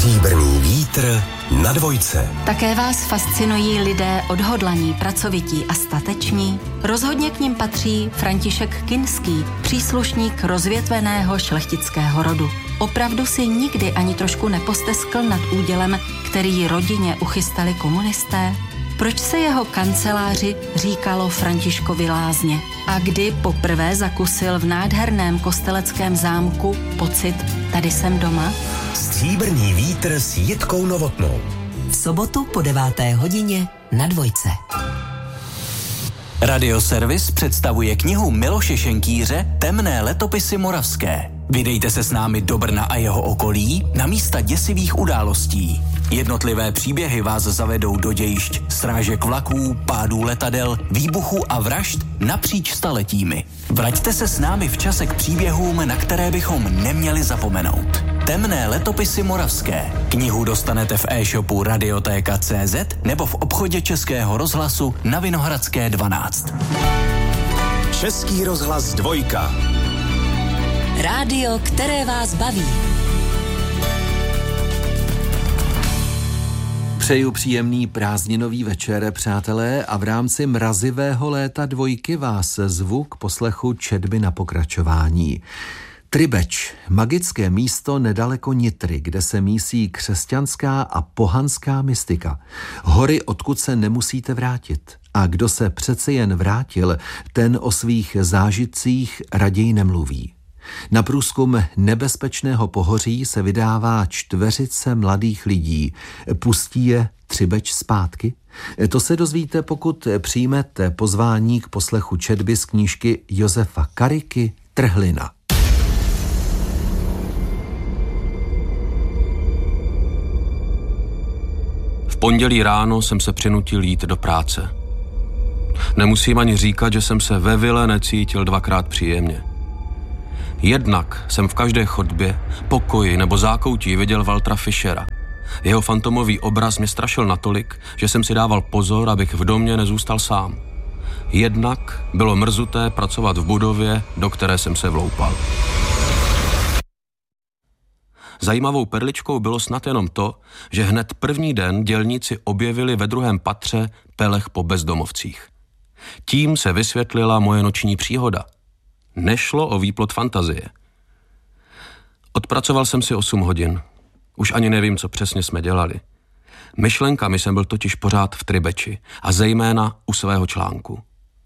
Stříbrný vítr na dvojce. Také vás fascinují lidé odhodlaní, pracovití a stateční? Rozhodně k nim patří František Kinský, příslušník rozvětveného šlechtického rodu. Opravdu si nikdy ani trošku neposteskl nad údělem, který rodině uchystali komunisté? Proč se jeho kanceláři říkalo Františkovi lázně? A kdy poprvé zakusil v nádherném kosteleckém zámku pocit, tady jsem doma? Stříbrný vítr s Jitkou Novotnou. V sobotu po 9. hodině na dvojce. Radioservis představuje knihu Miloše Šenkýře Temné letopisy moravské. Vydejte se s námi do Brna a jeho okolí na místa děsivých událostí. Jednotlivé příběhy vás zavedou do dějišť srážek vlaků, pádů letadel, výbuchů a vražd napříč staletími. Vraťte se s námi v čase k příběhům, na které bychom neměli zapomenout. Temné letopisy moravské. Knihu dostanete v e-shopu Radiotéka.cz nebo v obchodě Českého rozhlasu na Vinohradské 12. Český rozhlas 2. Rádio, které vás baví. Přeju příjemný prázdninový večer, přátelé, a v rámci mrazivého léta 2 vás zvu k poslechu četby na pokračování. Tribeč, magické místo nedaleko Nitry, kde se mísí křesťanská a pohanská mystika. Hory, odkud se nemusíte vrátit. A kdo se přece jen vrátil, ten o svých zážitcích raději nemluví. Na průzkum nebezpečného pohoří se vydává čtveřice mladých lidí. Pustí je Tribeč zpátky? To se dozvíte, pokud přijmete pozvání k poslechu četby z knížky Josefa Kariky Trhlina. V pondělí ráno jsem se přinutil jít do práce. Nemusím ani říkat, že jsem se ve vile necítil 2krát příjemně. Jednak jsem v každé chodbě, pokoji nebo zákoutí viděl Waltera Fischera. Jeho fantomový obraz mě strašil natolik, že jsem si dával pozor, abych v domě nezůstal sám. Jednak bylo mrzuté pracovat v budově, do které jsem se vloupal. Zajímavou perličkou bylo snad jenom to, že hned první den dělníci objevili ve 2. patře pelech po bezdomovcích. Tím se vysvětlila moje noční příhoda. Nešlo o výplod fantazie. Odpracoval jsem si 8 hodin. Už ani nevím, co přesně jsme dělali. Myšlenkami jsem byl totiž pořád v Tribeči a zejména u svého článku.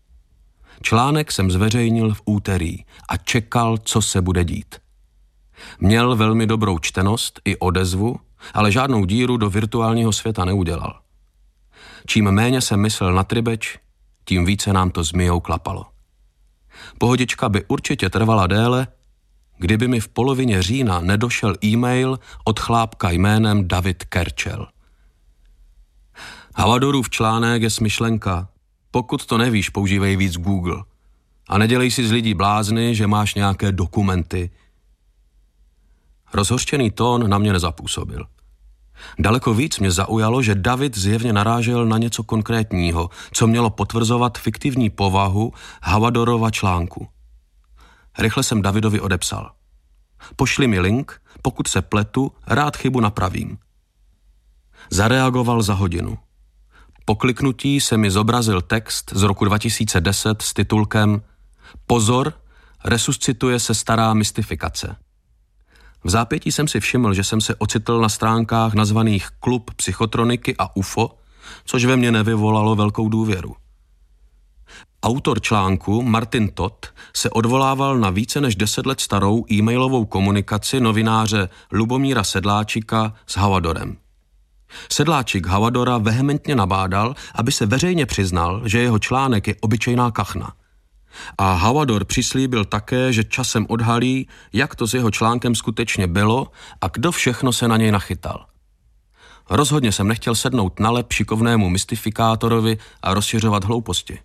Článek jsem zveřejnil v úterý a čekal, co se bude dít. Měl velmi dobrou čtenost i odezvu, ale žádnou díru do virtuálního světa neudělal. Čím méně jsem myslel na Tribeč, tím více nám to zmijou klapalo. Pohodička by určitě trvala déle, kdyby mi v polovině října nedošel e-mail od chlápka jménem David Kerčel. Havadorův článek je smyšlenka. Pokud to nevíš, používej víc Google. A nedělej si z lidí blázny, že máš nějaké dokumenty. Rozhořčený tón na mě nezapůsobil. Daleko víc mě zaujalo, že David zjevně narážel na něco konkrétního, co mělo potvrzovat fiktivní povahu Havadorova článku. Rychle jsem Davidovi odepsal. Pošli mi link, pokud se pletu, rád chybu napravím. Zareagoval za hodinu. Po kliknutí se mi zobrazil text z roku 2010 s titulkem Pozor, resuscituje se stará mystifikace. V zápětí jsem si všiml, že jsem se ocitl na stránkách nazvaných Klub psychotroniky a UFO, což ve mně nevyvolalo velkou důvěru. Autor článku, Martin Todt, se odvolával na více než 10 let starou e-mailovou komunikaci novináře Lubomíra Sedláčika s Havadorem. Sedláčik Havadora vehementně nabádal, aby se veřejně přiznal, že jeho článek je obyčejná kachna. A Havador přislíbil také, že časem odhalí, jak to s jeho článkem skutečně bylo a kdo všechno se na něj nachytal. Rozhodně jsem nechtěl sednout na lep šikovnému mystifikátorovi a rozšiřovat hlouposti.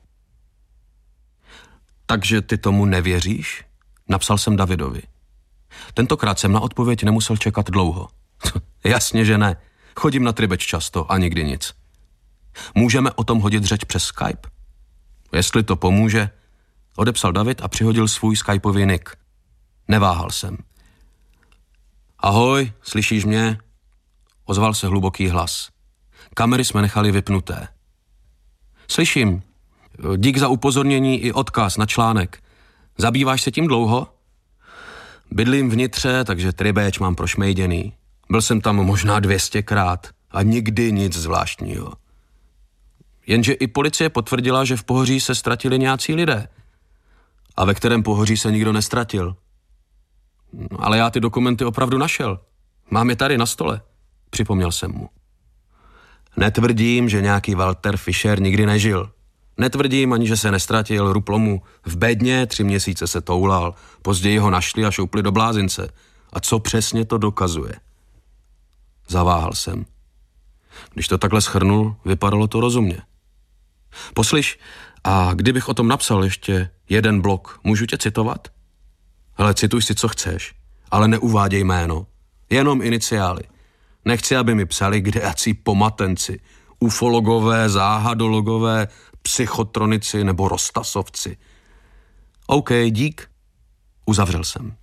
Takže ty tomu nevěříš? Napsal jsem Davidovi. Tentokrát jsem na odpověď nemusel čekat dlouho. Jasně, že ne. Chodím na Tribeč často a nikdy nic. Můžeme o tom hodit řeč přes Skype? Jestli to pomůže, odepsal David a přihodil svůj skypový nick. Neváhal jsem. Ahoj, slyšíš mě? ozval se hluboký hlas. Kamery jsme nechali vypnuté. Slyším. Dík za upozornění i odkaz na článek. Zabýváš se tím dlouho? Bydlím vnitře, takže Tribeč mám prošmejděný. Byl jsem tam možná 200krát a nikdy nic zvláštního. Jenže i policie potvrdila, že v Pohoří se ztratili nějací lidé. A ve kterém Pohoří se nikdo nestratil. Ale já ty dokumenty opravdu našel. Mám je tady na stole, připomněl jsem mu. Netvrdím, že nějaký Walter Fischer nikdy nežil. Netvrdím ani, že se nestratil, ruplo mu v bedně, 3 měsíce se toulal, později ho našli a šoupli do blázince. A co přesně to dokazuje? Zaváhal jsem. Když to takhle shrnul, vypadalo to rozumně. Poslyš, a kdybych o tom napsal ještě jeden blok, můžu tě citovat? Hele, cituj si, co chceš, ale neuváděj jméno, jenom iniciály. Nechci, aby mi psali kdejací pomatenci, ufologové, záhadologové, psychotronici nebo rostasovci. OK, dík. Uzavřel jsem.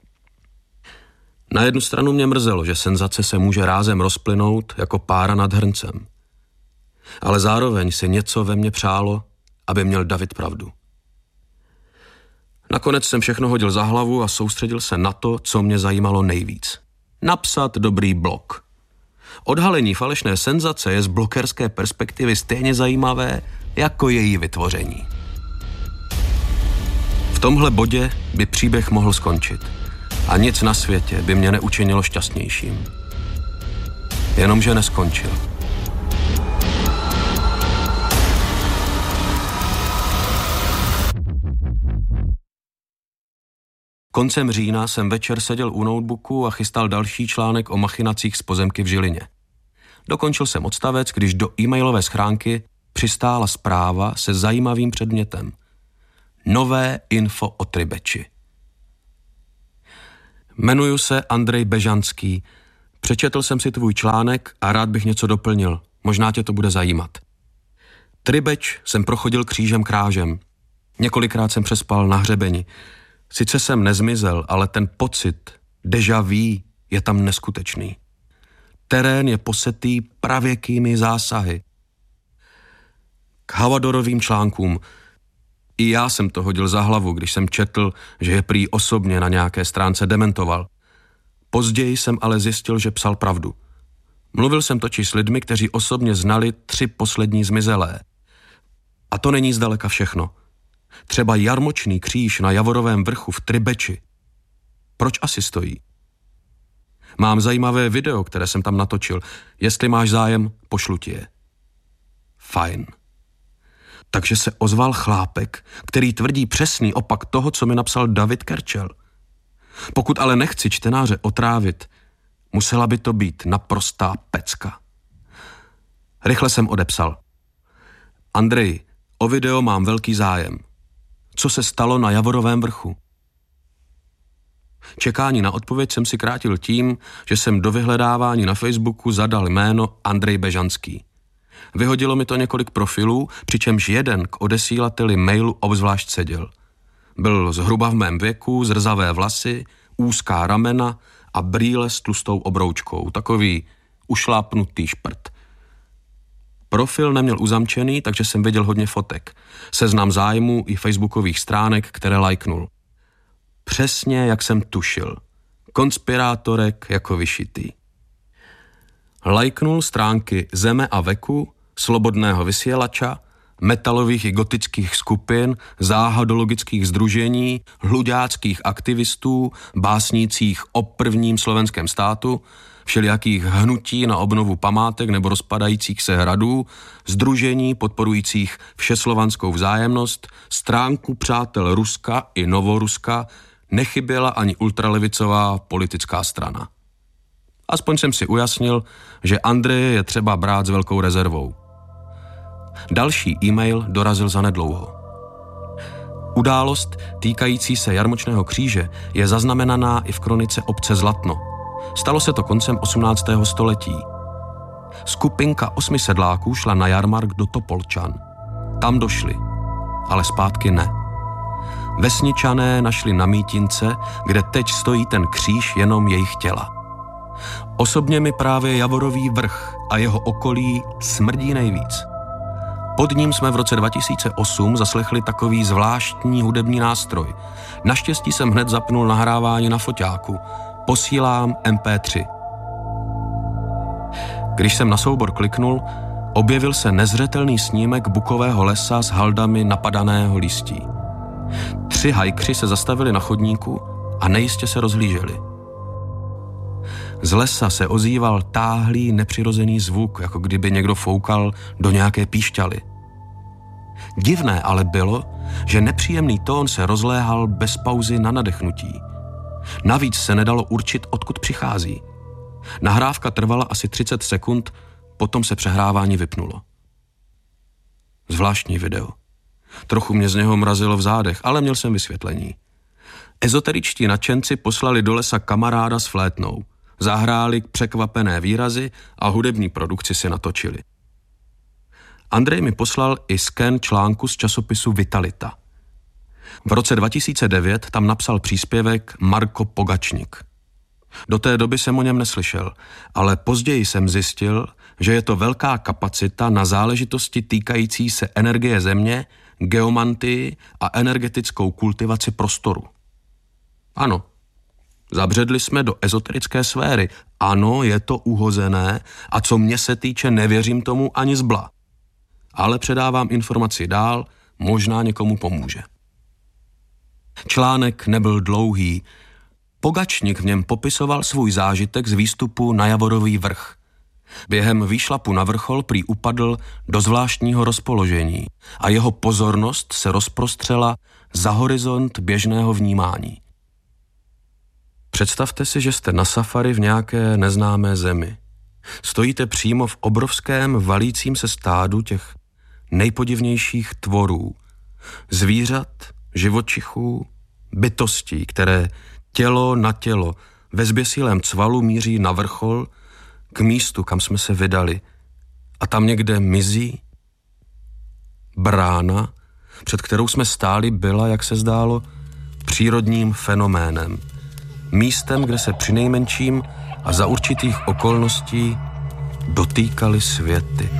Na jednu stranu mě mrzelo, že senzace se může rázem rozplynout jako pára nad hrncem. Ale zároveň se něco ve mně přálo, aby měl David pravdu. Nakonec jsem všechno hodil za hlavu a soustředil se na to, co mě zajímalo nejvíc. Napsat dobrý blog. Odhalení falešné senzace je z blokerské perspektivy stejně zajímavé jako její vytvoření. V tomhle bodě by příběh mohl skončit a nic na světě by mě neučinilo šťastnějším. Jenomže neskončil. Koncem října jsem večer seděl u notebooku a chystal další článek o machinacích s pozemky v Žilině. Dokončil jsem odstavec, když do e-mailové schránky přistála zpráva se zajímavým předmětem. Nové info o Tribeči. Jmenuji se Andrej Bežanský. Přečetl jsem si tvůj článek a rád bych něco doplnil. Možná tě to bude zajímat. Tribeč jsem prochodil křížem krážem. Několikrát jsem přespal na hřebeni. Sice jsem nezmizel, ale ten pocit déjà vu je tam neskutečný. Terén je posetý pravěkými zásahy. K Havadorovým článkům. I já jsem to hodil za hlavu, když jsem četl, že je prý osobně na nějaké stránce dementoval. Později jsem ale zjistil, že psal pravdu. Mluvil jsem totiž s lidmi, kteří osobně znali 3 poslední zmizelé. A to není zdaleka všechno. Třeba jarmočný kříž na Javorovém vrchu v Tribeči. Proč asi stojí? Mám zajímavé video, které jsem tam natočil. Jestli máš zájem, pošlu ti je. Fajn. Takže se ozval chlápek, který tvrdí přesný opak toho, co mi napsal David Kerčel. Pokud ale nechci čtenáře otrávit, musela by to být naprostá pecka. Rychle jsem odepsal. Andrej, o video mám velký zájem. Co se stalo na Javorovém vrchu? Čekání na odpověď jsem si krátil tím, že jsem do vyhledávání na Facebooku zadal jméno Andrej Bežanský. Vyhodilo mi to několik profilů, přičemž jeden k odesílateli mailu obzvlášť seděl. Byl zhruba v mém věku, zrzavé vlasy, úzká ramena a brýle s tlustou obroučkou, takový ušlápnutý šprt. Profil neměl uzamčený, takže jsem viděl hodně fotek. Seznam zájmů i facebookových stránek, které lajknul. Přesně jak jsem tušil. Konspirátorek jako vyšitý. Lajknul stránky Zeme a veku, Slobodného vysílača, metalových i gotických skupin, záhadologických sdružení, hluďáckých aktivistů, básnících o prvním slovenském státu, všelijakých hnutí na obnovu památek nebo rozpadajících se hradů, sdružení podporujících všeslovanskou vzájemnost, stránku přátel Ruska i Novoruska, nechyběla ani ultralevicová politická strana. Aspoň jsem si ujasnil, že Andreje je třeba brát s velkou rezervou. Další e-mail dorazil zanedlouho. Událost týkající se Jarmočného kříže je zaznamenaná i v kronice obce Zlatno. Stalo se to koncem 18. století. Skupinka 8 sedláků šla na jarmark do Topolčan. Tam došli, ale zpátky ne. Vesničané našli na mítince, kde teď stojí ten kříž, jenom jejich těla. Osobně mi právě Javorový vrch a jeho okolí smrdí nejvíc. Pod ním jsme v roce 2008 zaslechli takový zvláštní hudební nástroj. Naštěstí jsem hned zapnul nahrávání na foťáku. Posílám MP3. Když jsem na soubor kliknul, objevil se nezřetelný snímek bukového lesa s haldami napadaného listí. 3 hajkři se zastavili na chodníku a nejistě se rozhlíželi. Z lesa se ozýval táhlý, nepřirozený zvuk, jako kdyby někdo foukal do nějaké píšťaly. Divné ale bylo, že nepříjemný tón se rozléhal bez pauzy na nadechnutí. Navíc se nedalo určit, odkud přichází. Nahrávka trvala asi 30 sekund, potom se přehrávání vypnulo. Zvláštní video. Trochu mě z něho mrazilo v zádech, ale měl jsem vysvětlení. Ezoteričtí nadšenci poslali do lesa kamaráda s flétnou. Zahráli překvapené výrazy a hudební produkci si natočili. Andrej mi poslal i sken článku z časopisu Vitalita. V roce 2009 tam napsal příspěvek Marko Pogačnik. Do té doby jsem o něm neslyšel, ale později jsem zjistil, že je to velká kapacita na záležitosti týkající se energie země, geomantii a energetickou kultivaci prostoru. Ano, zabředli jsme do ezoterické sféry. Ano, je to uhozené a co mě se týče, nevěřím tomu ani zbla. Ale předávám informaci dál, možná někomu pomůže. Článek nebyl dlouhý. Pogačnik v něm popisoval svůj zážitek z výstupu na Javorový vrch. Během výšlapu na vrchol prý upadl do zvláštního rozpoložení a jeho pozornost se rozprostřela za horizont běžného vnímání. Představte si, že jste na safari v nějaké neznámé zemi. Stojíte přímo v obrovském valícím se stádu těch nejpodivnějších tvorů, zvířat, živočichů, bytostí, které tělo na tělo ve zběsilém cvalu míří na vrchol k místu, kam jsme se vydali. A tam někde mizí. Brána, před kterou jsme stáli, byla, jak se zdálo, přírodním fenoménem. Místem, kde se přinejmenším a za určitých okolností dotýkaly světy.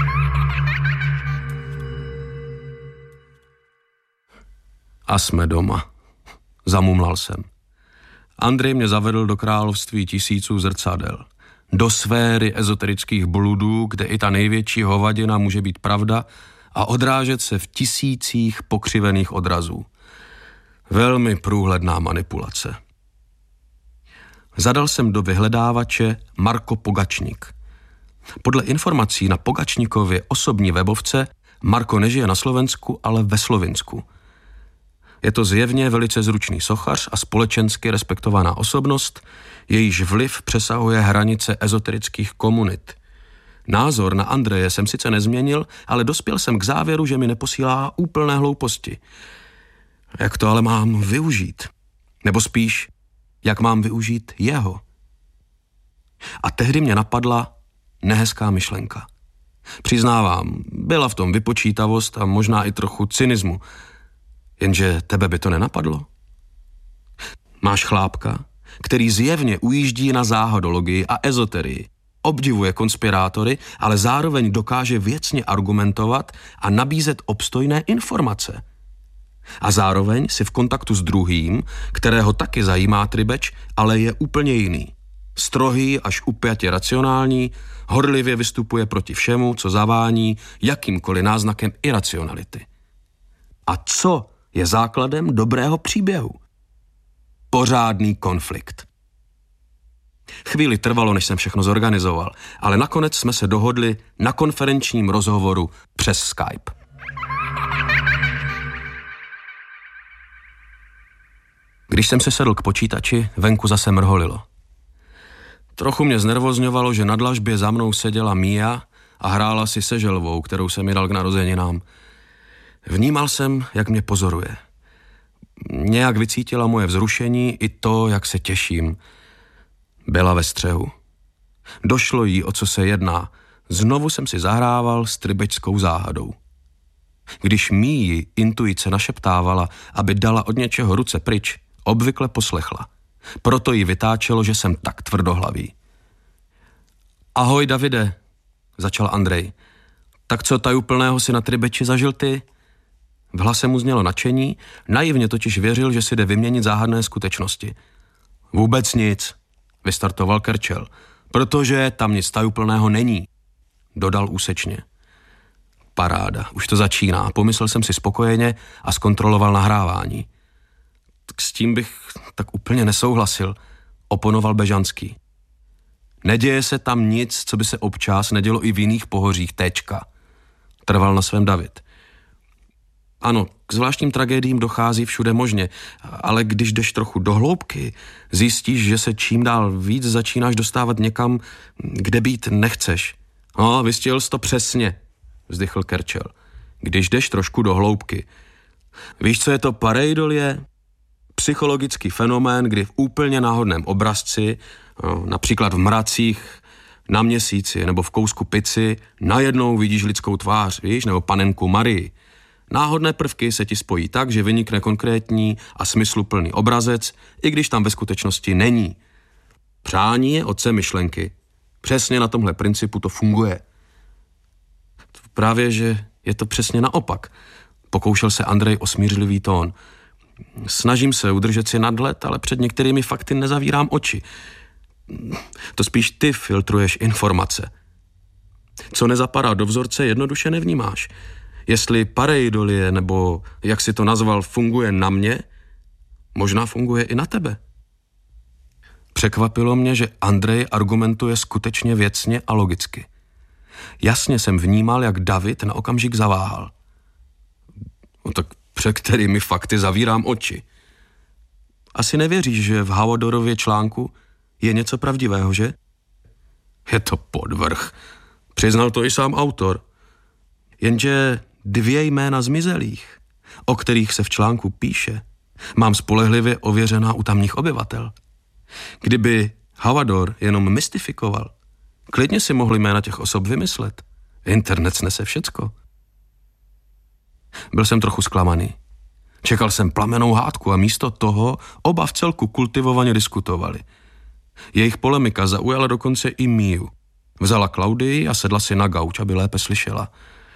A jsme doma. Zamumlal jsem. Andrej mě zavedl do království tisíců zrcadel. Do sféry ezoterických bludů, kde i ta největší hovadina může být pravda a odrážet se v tisících pokřivených odrazů. Velmi průhledná manipulace. Zadal jsem do vyhledávače Marko Pogačnik. Podle informací na Pogačnikově osobní webovce Marko nežije na Slovensku, ale ve Slovinsku. Je to zjevně velice zručný sochař a společensky respektovaná osobnost, jejíž vliv přesahuje hranice ezoterických komunit. Názor na Andreje jsem sice nezměnil, ale dospěl jsem k závěru, že mi neposílá úplné hlouposti. Jak to ale mám využít? Nebo spíš, jak mám využít jeho? A tehdy mě napadla nehezká myšlenka. Přiznávám, byla v tom vypočítavost a možná i trochu cynismu. Jenže tebe by to nenapadlo? Máš chlápka, který zjevně ujíždí na záhadologii a ezoterii, obdivuje konspirátory, ale zároveň dokáže věcně argumentovat a nabízet obstojné informace. A zároveň si v kontaktu s druhým, kterého taky zajímá Tribeč, ale je úplně jiný. Strohý až upjatě racionální, horlivě vystupuje proti všemu, co zavání jakýmkoliv náznakem iracionality. A co je základem dobrého příběhu? Pořádný konflikt. Chvíli trvalo, než jsem všechno zorganizoval, ale nakonec jsme se dohodli na konferenčním rozhovoru přes Skype. Když jsem se sedl k počítači, venku zase mrholilo. Trochu mě znervozňovalo, že na dlažbě za mnou seděla Mia a hrála si se želvou, kterou jsem mi dal k narozeninám. Vnímal jsem, jak mě pozoruje. Nějak vycítila moje vzrušení i to, jak se těším. Byla ve střehu. Došlo jí, o co se jedná. Znovu jsem si zahrával s tribečskou záhadou. Když Míji intuice našeptávala, aby dala od něčeho ruce pryč, obvykle poslechla. Proto jí vytáčelo, že jsem tak tvrdohlavý. Ahoj, Davide, začal Andrej. Tak co tajuplného si na Tribeči zažil ty? V hlase mu znělo nadšení, naivně totiž věřil, že si jde vyměnit záhadné skutečnosti. Vůbec nic, vystartoval Kerčel, protože tam nic tajuplného není, dodal úsečně. Paráda, už to začíná, pomyslel jsem si spokojeně a zkontroloval nahrávání. Tak s tím bych tak úplně nesouhlasil, oponoval Bežanský. Neděje se tam nic, co by se občas nedělo i v jiných pohořích, tečka. Trval na svém David. Ano, k zvláštním tragédiím dochází všude možně, ale když jdeš trochu do hloubky, zjistíš, že se čím dál víc začínáš dostávat někam, kde být nechceš. No, vystihl jsi to přesně, vzdychl Kerčel. Když jdeš trošku do hloubky. Víš, co je to pareidolie? Psychologický fenomén, kdy v úplně náhodném obrazci, například v mracích, na Měsíci nebo v kousku pici, najednou vidíš lidskou tvář, víš, nebo panenku Marii. Náhodné prvky se ti spojí tak, že vynikne konkrétní a smysluplný obrazec, i když tam ve skutečnosti není. Přání je otcem myšlenky. Přesně na tomhle principu to funguje. Právě, že je to přesně naopak. Pokoušel se Andrej o smířlivý tón. Snažím se udržet si nadhled, ale před některými fakty nezavírám oči. To spíš ty filtruješ informace. Co nezapadá do vzorce, jednoduše nevnímáš. Jestli pareidolie, nebo jak si to nazval, funguje na mě, možná funguje i na tebe. Překvapilo mě, že Andrej argumentuje skutečně věcně a logicky. Jasně jsem vnímal, jak David na okamžik zaváhal. No tak před kterými fakty zavírám oči. Asi nevěříš, že v Havadorově článku je něco pravdivého, že? Je to podvrh. Přiznal to i sám autor. Jenže 2 jména zmizelých, o kterých se v článku píše, mám spolehlivě ověřená u tamních obyvatel. Kdyby Havador jenom mystifikoval, klidně si mohli jména těch osob vymyslet. Internet snese všecko. Byl jsem trochu zklamaný. Čekal jsem plamennou hádku a místo toho oba v celku kultivovaně diskutovali. Jejich polemika zaujala dokonce i Míju. Vzala Klaudii a sedla si na gauč, aby lépe slyšela.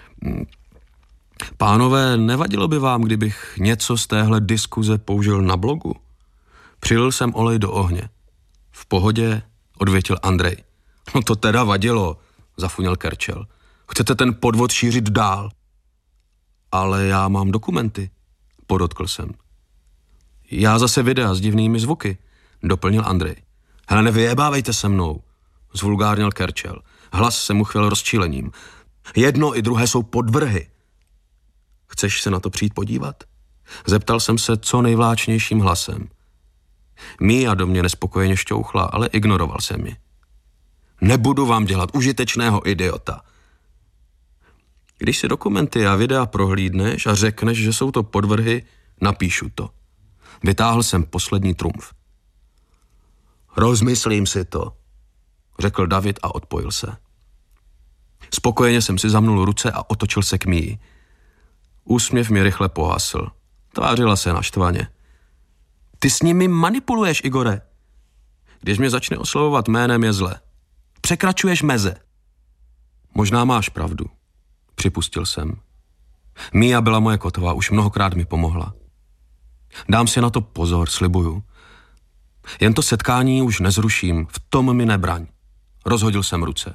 Pánové, nevadilo by vám, kdybych něco z téhle diskuze použil na blogu? Přilil jsem olej do ohně. V pohodě, odvětil Andrej. No to teda vadilo, zafuněl Kerčel. Chcete ten podvod šířit dál? Ale já mám dokumenty, podotkl jsem. Já zase videa s divnými zvuky, doplnil Andrej. Hele, nevyjebávejte se mnou, zvulgárnil Kerčel. Hlas se mu chvěl rozčílením. Jedno i druhé jsou podvrhy. Chceš se na to přijít podívat? Zeptal jsem se co nejvláčnějším hlasem. Míja do mě nespokojeně šťouchla, ale ignoroval jsem ji. Nebudu vám dělat užitečného idiota. Když si dokumenty a videa prohlídneš a řekneš, že jsou to podvrhy, napíšu to. Vytáhl jsem poslední trumf. Rozmyslím si to, řekl David a odpojil se. Spokojeně jsem si zamnul ruce a otočil se k Míji. Úsměv mi rychle pohasl. Tvářila se naštvaně. Ty s nimi manipuluješ, Igore. Když mě začne oslovovat jménem, je zle. Překračuješ meze. Možná máš pravdu, připustil jsem. Míja byla moje kotva, už mnohokrát mi pomohla. Dám si na to pozor, slibuju. Jen to setkání už nezruším, v tom mi nebraň. Rozhodil jsem ruce.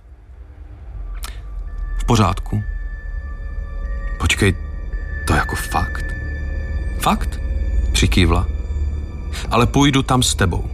V pořádku. Počkej, to jako fakt. Fakt? Přikývla. Ale půjdu tam s tebou.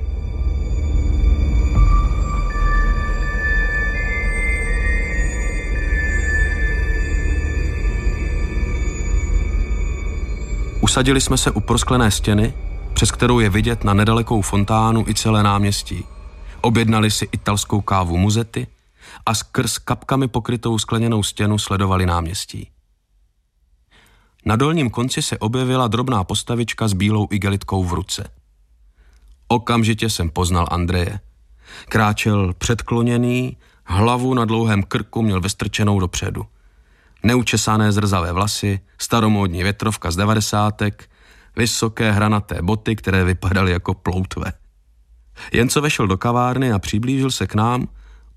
Usadili jsme se u prosklené stěny, přes kterou je vidět na nedalekou fontánu i celé náměstí. Objednali si italskou kávu Muzetti a skrz kapkami pokrytou skleněnou stěnu sledovali náměstí. Na dolním konci se objevila drobná postavička s bílou igelitkou v ruce. Okamžitě jsem poznal Andreje. Kráčel předkloněný, hlavu na dlouhém krku měl vystrčenou dopředu. Neučesané zrzavé vlasy, staromódní větrovka z 90, vysoké hranaté boty, které vypadaly jako ploutve. Jen co vešel do kavárny a přiblížil se k nám,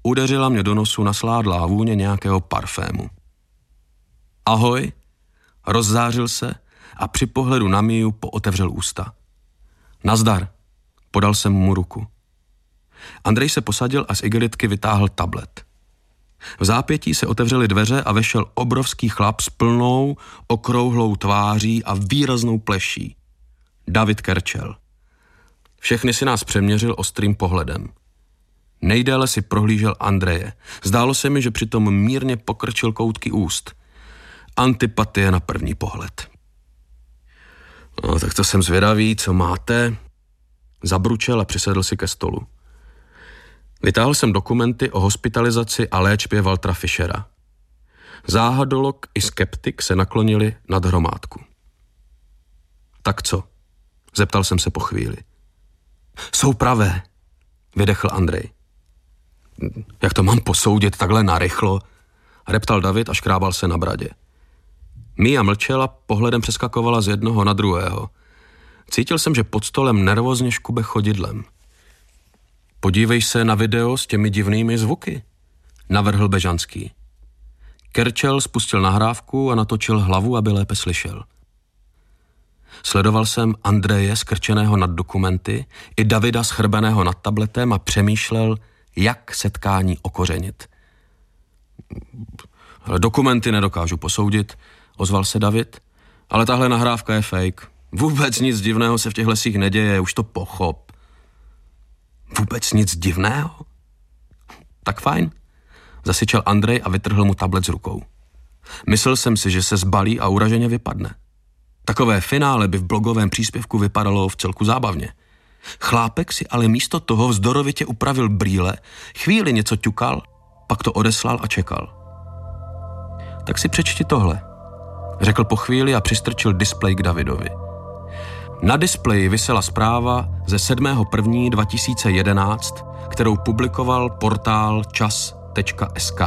udeřila mě do nosu nasládlá vůně nějakého parfému. Ahoj, rozzářil se a při pohledu na Miu pootevřel ústa. Nazdar, podal jsem mu ruku. Andrej se posadil a z igelitky vytáhl tablet. V zápětí se otevřely dveře a vešel obrovský chlap s plnou, okrouhlou tváří a výraznou pleší. David Kerčel. Všechny si nás přeměřil ostrým pohledem. Nejdéle si prohlížel Andreje. Zdálo se mi, že přitom mírně pokrčil koutky úst. Antipatie na první pohled. No, tak to jsem zvědavý, co máte? Zabručel a přisedl si ke stolu. Vytáhl jsem dokumenty o hospitalizaci a léčbě Waltera Fischera. Záhadolog i skeptik se naklonili nad hromádku. Tak co? Zeptal jsem se po chvíli. Jsou pravé, vydechl Andrej. Jak to mám posoudit takhle narychlo? Reptal David a škrábal se na bradě. Mia mlčela, pohledem přeskakovala z jednoho na druhého. Cítil jsem, že pod stolem nervózně škube chodidlem. Podívej se na video s těmi divnými zvuky, navrhl Bežanský. Kerčel spustil nahrávku a natočil hlavu, aby lépe slyšel. Sledoval jsem Andreje skrčeného nad dokumenty i Davida schrbeného nad tabletem a přemýšlel, jak setkání okořenit. Dokumenty nedokážu posoudit, ozval se David, ale tahle nahrávka je fake. Vůbec nic divného se v těch lesích neděje, už to pochop. Vůbec nic divného? Tak fajn, zasyčel Andrej a vytrhl mu tablet z rukou. Myslel jsem si, že se zbalí a uraženě vypadne. Takové finále by v blogovém příspěvku vypadalo vcelku zábavně. Chlápek si ale místo toho vzdorovitě upravil brýle, chvíli něco ťukal, pak to odeslal a čekal. Tak si přečti tohle, řekl po chvíli a přistrčil displej k Davidovi. Na displeji visela zpráva ze 7.1.2011, kterou publikoval portál čas.sk.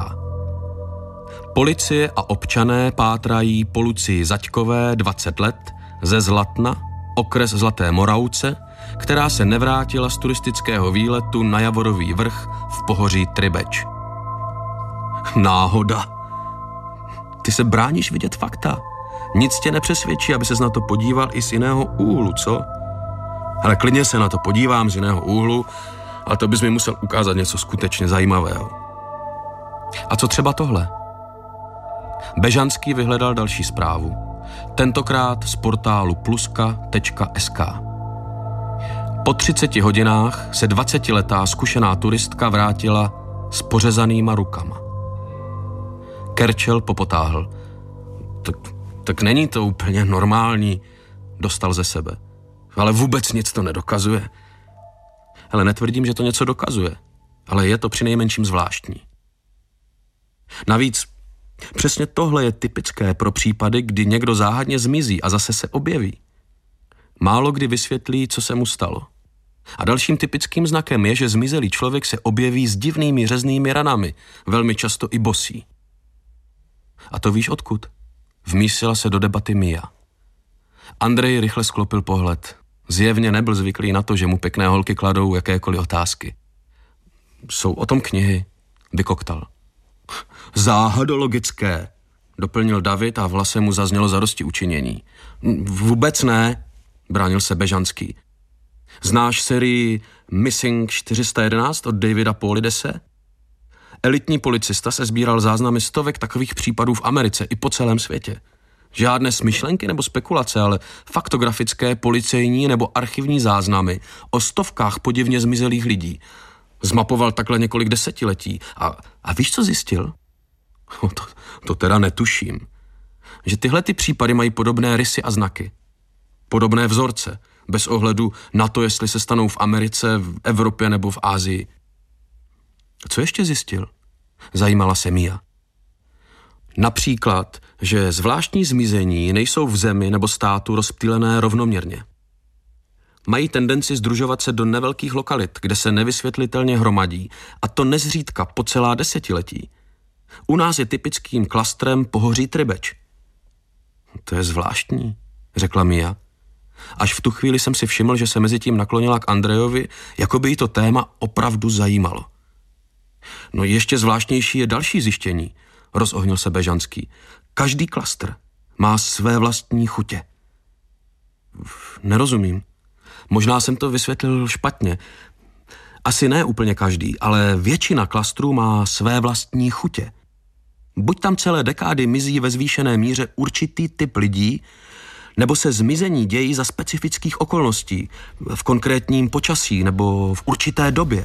Policie a občané pátrají po Lucii Zaďkové 20 let ze Zlatna, okres Zlaté Moravce, která se nevrátila z turistického výletu na Javorový vrch v pohoří Tribeč. Náhoda. Ty se bráníš vidět fakta. Nic tě nepřesvědčí, aby ses na to podíval i z jiného úhlu, co? Ale klidně se na to podívám z jiného úhlu, ale to bys mi musel ukázat něco skutečně zajímavého. A co třeba tohle? Bežanský vyhledal další zprávu. Tentokrát z portálu pluska.sk. Po 30 hodinách se 20letá zkušená turistka vrátila s pořezanýma rukama. Kerčel popotáhl. Tak není to úplně normální, dostal ze sebe. Ale vůbec nic to nedokazuje. Ale netvrdím, že to něco dokazuje, ale je to přinejmenším zvláštní. Navíc přesně tohle je typické pro případy, kdy někdo záhadně zmizí a zase se objeví. Málo kdy vysvětlí, co se mu stalo. A dalším typickým znakem je, že zmizelý člověk se objeví s divnými řeznými ranami, velmi často i bosý. A to víš odkud? Vmísila se do debaty Mia. Andrej rychle sklopil pohled. Zjevně nebyl zvyklý na to, že mu pěkné holky kladou jakékoliv otázky. Jsou o tom knihy, vykoktal. Záhadologické, doplnil David a v hlase mu zaznělo zadosti učinění. Vůbec ne, bránil se Bežanský. Znáš sérii Missing 411 od Davida Paulidese? Elitní policista se sbíral záznamy stovek takových případů v Americe i po celém světě. Žádné smyšlenky nebo spekulace, ale faktografické, policejní nebo archivní záznamy o stovkách podivně zmizelých lidí. Zmapoval takhle několik desetiletí. A víš, co zjistil? To teda netuším. Že tyhle ty případy mají podobné rysy a znaky. Podobné vzorce, bez ohledu na to, jestli se stanou v Americe, v Evropě nebo v Asii. Co ještě zjistil? Zajímala se Mia. Například, že zvláštní zmizení nejsou v zemi nebo státu rozptýlené rovnoměrně. Mají tendenci sdružovat se do nevelkých lokalit, kde se nevysvětlitelně hromadí, a to nezřídka po celá desetiletí. U nás je typickým klastrem pohoří Tribeč. To je zvláštní, řekla Mia. Až v tu chvíli jsem si všiml, že se mezi tím naklonila k Andrejovi, jako by jí to téma opravdu zajímalo. No ještě zvláštnější je další zjištění, rozohnil se Bežanský. Každý klastr má své vlastní chutě. Nerozumím. Možná jsem to vysvětlil špatně. Asi ne úplně každý, ale většina klastrů má své vlastní chutě. Buď tam celé dekády mizí ve zvýšené míře určitý typ lidí, nebo se zmizení dějí za specifických okolností, v konkrétním počasí nebo v určité době.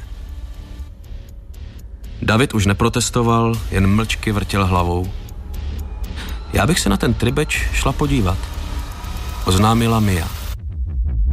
David už neprotestoval, jen mlčky vrtěl hlavou. Já bych se na ten Tribeč šla podívat, oznámila Mia.